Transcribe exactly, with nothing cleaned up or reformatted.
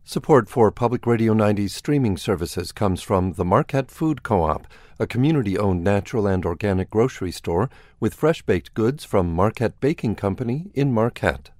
Support for Public Radio ninety's streaming services comes from the Marquette Food Co-op, a community-owned natural and organic grocery store with fresh baked goods from Marquette Baking Company in Marquette.